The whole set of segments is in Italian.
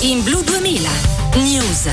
In Blu 2000 News.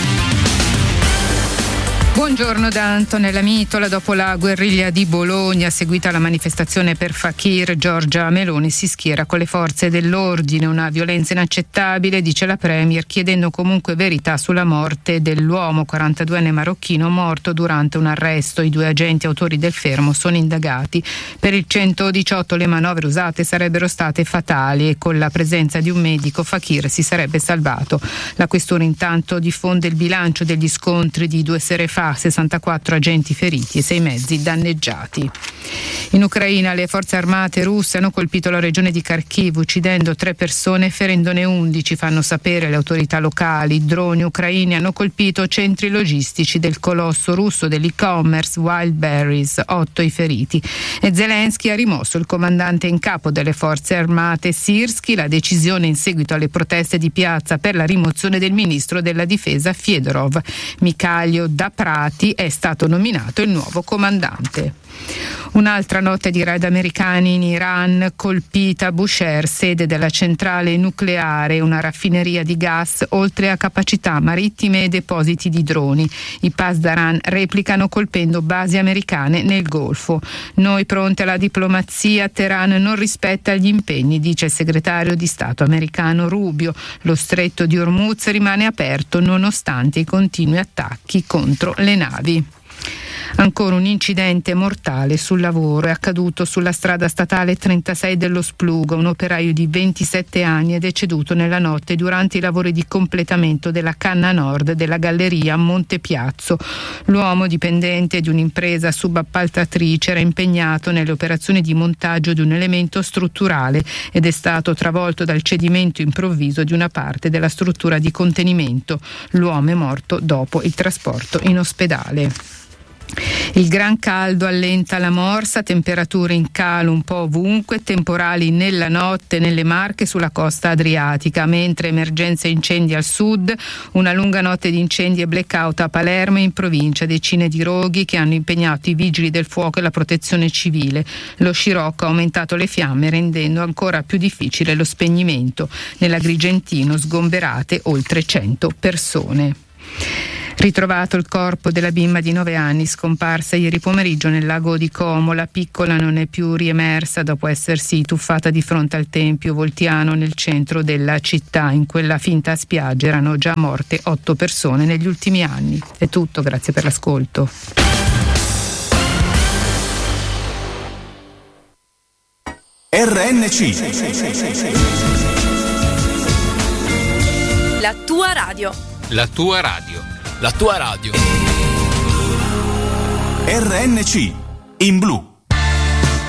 Buongiorno da Antonella Mitola. Dopo la guerriglia di Bologna seguita alla manifestazione per Fakir, Giorgia Meloni si schiera con le forze dell'ordine. Una violenza inaccettabile, dice la Premier, chiedendo comunque verità sulla morte dell'uomo 42enne marocchino morto durante un arresto. I 2 agenti autori del fermo sono indagati. Per il 118 le manovre usate sarebbero state fatali e con la presenza di un medico Fakir si sarebbe salvato. La questura intanto diffonde il bilancio degli scontri di 2 sere fa: 64 agenti feriti e 6 mezzi danneggiati. In Ucraina le forze armate russe hanno colpito la regione di Kharkiv, uccidendo 3 persone e ferendone 11, fanno sapere le autorità locali. Droni ucraini hanno colpito centri logistici del colosso russo dell'e-commerce Wildberries, 8 i feriti. E Zelensky ha rimosso il comandante in capo delle forze armate Sirski. La decisione in seguito alle proteste di piazza per la rimozione del ministro della difesa Fedorov. Mikhailo Daprati è stato nominato il nuovo comandante. Un'altra notte di raid americani in Iran, colpita Bushehr, sede della centrale nucleare, una raffineria di gas, oltre a capacità marittime e depositi di droni. I Pasdaran replicano colpendo basi americane nel Golfo. Noi pronti alla diplomazia, Teheran non rispetta gli impegni, dice il segretario di Stato americano Rubio. Lo stretto di Hormuz rimane aperto nonostante i continui attacchi contro le navi. Ancora un incidente mortale sul lavoro. È accaduto sulla strada statale 36 dello Splugo. Un operaio di 27 anni è deceduto nella notte durante i lavori di completamento della canna nord della galleria Montepiazzo. L'uomo, dipendente di un'impresa subappaltatrice, era impegnato nelle operazioni di montaggio di un elemento strutturale ed è stato travolto dal cedimento improvviso di una parte della struttura di contenimento. L'uomo è morto dopo il trasporto in ospedale. Il gran caldo allenta la morsa, temperature in calo un po' ovunque, temporali nella notte nelle Marche sulla costa adriatica, mentre emergenza incendi al sud, una lunga notte di incendi e blackout a Palermo e in provincia, decine di roghi che hanno impegnato i vigili del fuoco e la protezione civile. Lo scirocco ha aumentato le fiamme rendendo ancora più difficile lo spegnimento. Nell'Agrigentino sgomberate oltre 100 persone. Ritrovato il corpo della bimba di 9 anni scomparsa ieri pomeriggio nel lago di Como. La piccola non è più riemersa dopo essersi tuffata di fronte al Tempio Voltiano nel centro della città. In quella finta spiaggia erano già morte 8 persone negli ultimi anni. È tutto, grazie per l'ascolto. RNC, La tua radio. La tua radio. la tua radio. RNC in blu.